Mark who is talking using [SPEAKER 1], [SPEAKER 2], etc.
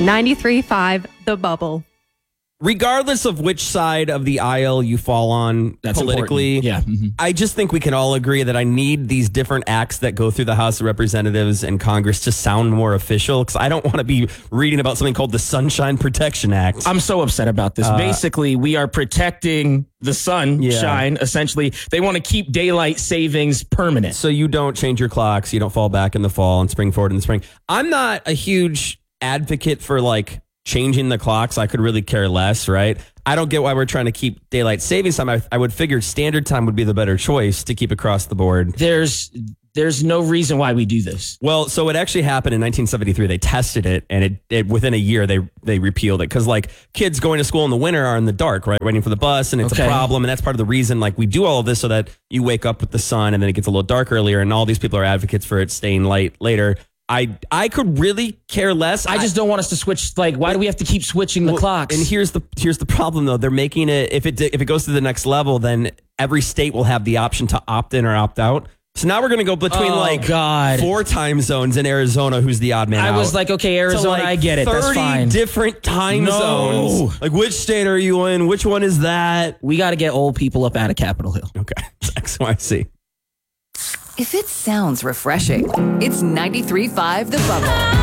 [SPEAKER 1] 93.5 The Bubble.
[SPEAKER 2] Regardless of which side of the aisle you fall on politically, I just think we can all agree that I need these different acts that go through the House of Representatives and Congress to sound more official, because I don't want to be reading about something called the Sunshine Protection Act.
[SPEAKER 3] I'm so upset about this. Basically, we are protecting the sunshine, essentially. They want to keep daylight savings permanent.
[SPEAKER 2] So you don't change your clocks, you don't fall back in the fall and spring forward in the spring. I'm not a huge advocate for changing the clocks. I could really care less, right? I don't get why we're trying to keep daylight savings time. I would figure standard time would be the better choice to keep across the board.
[SPEAKER 3] There's no reason why we do this.
[SPEAKER 2] Well, so it actually happened in 1973. They tested it, and it within a year they repealed it, because kids going to school in the winter are in the dark, right, waiting for the bus, and it's a problem. And that's part of the reason we do all of this, so that you wake up with the sun and then it gets a little dark earlier. And all these people are advocates for it staying light later. I could really care less.
[SPEAKER 3] I just don't want us to switch. Why do we have to keep switching the clocks?
[SPEAKER 2] And here's the problem, though. They're making it, if it goes to the next level, then every state will have the option to opt in or opt out. So now we're going to go between 4 time zones in Arizona. Who's the odd man out?
[SPEAKER 3] I was okay, Arizona, I get it. That's fine.
[SPEAKER 2] 30 different time zones. Which state are you in? Which one is that?
[SPEAKER 3] We got to get old people up out of Capitol Hill.
[SPEAKER 2] Okay. XYZ.
[SPEAKER 4] If it sounds refreshing, it's 93.5 The Bubble.